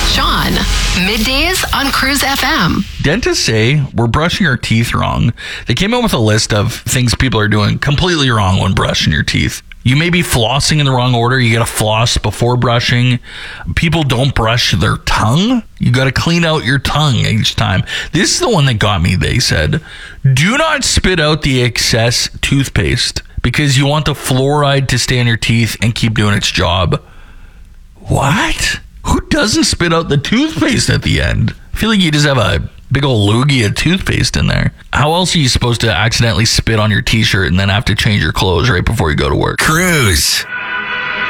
Sean. Middays on Cruise FM. Dentists say we're brushing our teeth wrong. They came out with a list of things people are doing completely wrong when brushing your teeth. You may be flossing in the wrong order. You got to floss before brushing. People don't brush their tongue. You got to clean out your tongue each time. This is the one that got me. They said, do not spit out the excess toothpaste because you want the fluoride to stay in your teeth and keep doing its job. What? Who doesn't spit out the toothpaste at the end? I feel like you just have a big old loogie of toothpaste in there. How else are you supposed to accidentally spit on your t-shirt and then have to change your clothes right before you go to work? Cruise.